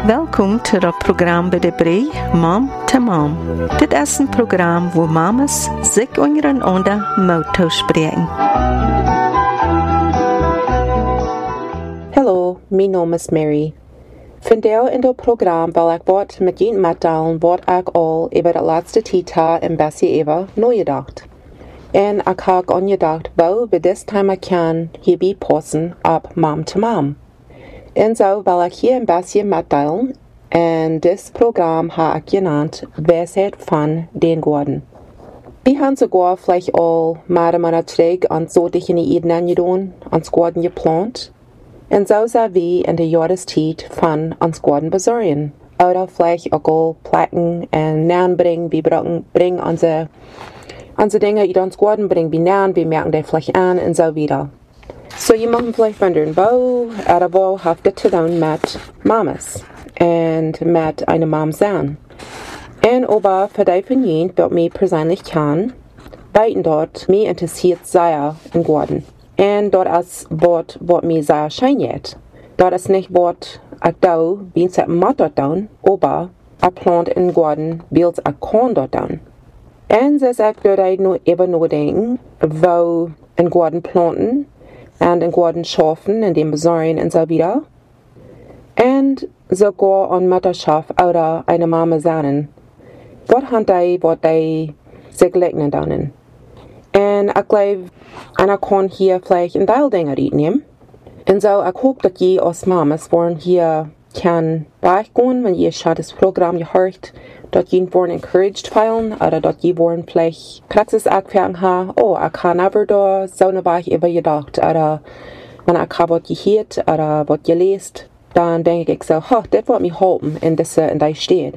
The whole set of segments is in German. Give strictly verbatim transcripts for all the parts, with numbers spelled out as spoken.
Welkom til het program bij de Brei Mom to Mom. Dit is een program waar mamas zich ondereinander moeten spreken. Hallo, mijn naam is Mary. Vandaag in dit programma wil ik wat met je middelen wat ik al over de laatste tijd een beetje even nagedacht. En ik heb aangedacht hoe we dit thema kan hierbij passen op Mom to Mom. En zo wil ik hier een beetje middelen. En dit programma heb ik genaamd Wijsheid van den Gordon. We hebben sogar vielleicht al meerdere maanden terug aan soortige ideeën gedaan, aan Gordon geplant. En zo zijn we in de jaarestijd van ons Gordon bezorgen. Oder vielleicht ook al plakken en naam brengen, we brengen, brengen onze, onze dingen die ons Gordon brengen, we naam, we merken die vielleicht aan en zo wieder. So je mag me vielleicht wonderen, wo oder wo hat das zu tun mit Mamas und mit einer Mom sein? Und aber für die von jenen, die mich persönlich kennen, weiten dort, mich interessiert sehr in Gordon. Und dort ist Wort, was mir sehr scheint. Dort ist nicht Wort, ich da, wie es macht dort down, aber ich plant in Gordon, wie es ich kann dort down. Und so sagt dort nur eben nur denken, wo in Gordon planten, und in Gordon schaffen, in dem Besorgen und so wieder. Und sogar an Mutterschaft oder eine Mama sein. Was haben die, was die sich legnen dann? Und ich glaube, einer kann hier vielleicht ein Teil Dinge nehmen. Und so, ich hoffe, dass ihr als Mamas wollen hier kann beigehen, wenn ihr schon das Programm gehört, dass ihr wollen encouraged feilen, oder dass ihr wollen vielleicht Praxis angefangen haben, oh, ich kann aber da so eine Weile über gedacht, oder wenn ich habe was gehört, oder was gelesen, dann denke ich so, ha, das wird mich helfen, in das, in das steht.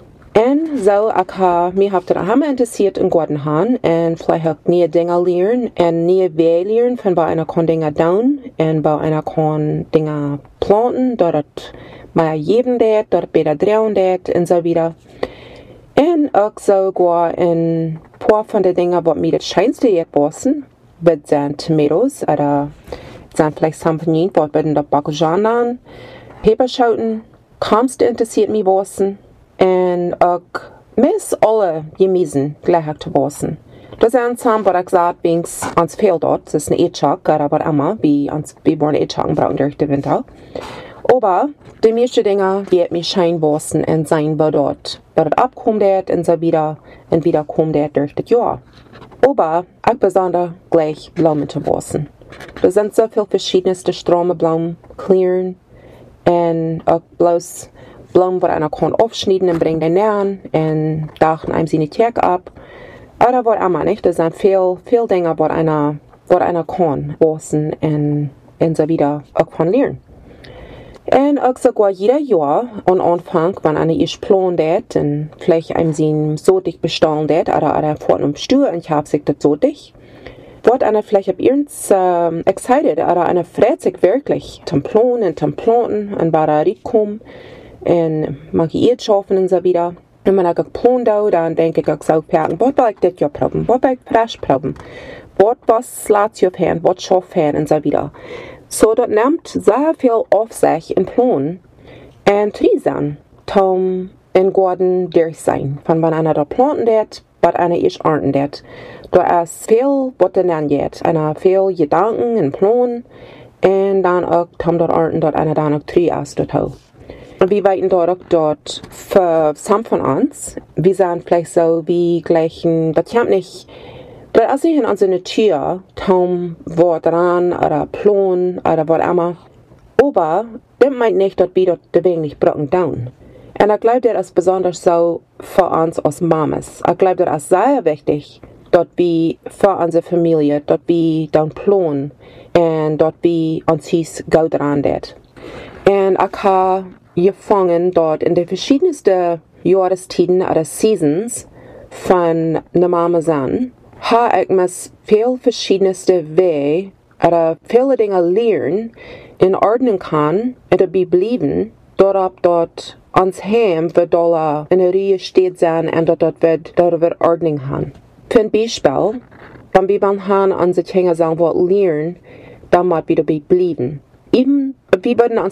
Und so, ich habe, mich hat das immer interessiert in Gordon haben, und vielleicht auch neue Dinge lernen, und neue Wege lernen, von bei einer kann Dinge tun, und bei einer kann Dinge planten, dort mal jedem det, dort besser drehen det, und so wieder. Und auch sogar ein paar von den Dingen, was mir das scheinste jetzt passen, wird sind Tomatoes, oder sind vielleicht Champignons, was bei den Backojan, Peperschoten, Kamst interessiert mich passen, und auch mis alle Gemüse gleich zu passen. Das ist ein Sam, was ich gesagt habe, ans fehlt dort, das ist ein Edschock, aber immer, wie uns, wir wollen Edschocken brauchen durch den Winter. Aber die meisten Dinge, die mich schein passen und sein, wo dort, wo dort abkommt und so wieder, und wieder kommt durch das Jahr. Aber ich besonders gleich Blumen zu passen. Da sind so viele verschiedene Stromeblumen, Clearen, und auch bloß Blumen, die einer kann aufschneiden und bringen den nähen, und dachen einem sie nicht ab. Oder was immer nicht, das sind viel, viel Dinge, die einer, was einer kann passen und, und so wieder auch von lernen. Und auch sogar jeder Jahr am Anfang, wenn einer ist plant und vielleicht einem sie so dicht bestellen det, oder einer fährt um Stuhl und ich habe sich das so dicht, wird einer vielleicht ab irgends äh, excited, oder einer freut sich wirklich zum Planen und zum Planten und bei der Riedkommen und mag ich jetzt schaffen und so wieder. Und wenn ich geplant habe, dann denke ich auch so, was will ich das ja probieren, was will ich frisch probieren, was was lässt ich auf Hand, was schafft Hand und so wieder. So, das nimmt sehr viel auf sich in Plan und Trisen, um in Gordon durch sein. Von wenn einer da planten det, was einer ist ernten det. Da ist viel, was dann angeht. Einer viel Gedanken und Plan und dann auch, um dort ernten, dort einer dann auch drei ist dort auch. Und wir weiten dort auch dort für some von uns, wir sind vielleicht so wie gleichen, das kommt nicht. Das ist nicht in unserer Natur, Tom, Wort dran, oder Plan, oder was immer. Aber, das meint nicht, dass wir dort die Wege nicht brauchen down. Und ich glaube, das ist besonders so für uns als Mamas. Ich glaube, das ist sehr wichtig, dass wir für unsere Familie, dass wir dann planen, und dass wir uns gut dran sind. Und ich habe gefangen dort in den verschiedensten Jahrestiden oder Seasons von der Mama sein, habe ich mir viel verschiedenste Wege oder viele Dinge lernen, in Ordnung kann und dabei bleiben, dort dort ans Heim wird da in der Reihe steht sein und dort wird dort wird Ordnung haben. Für ein Beispiel, wenn wir beim Herrn unsere Dinge sagen, was lernen, dann muss wir dabei bleiben. Eben, wir würden uns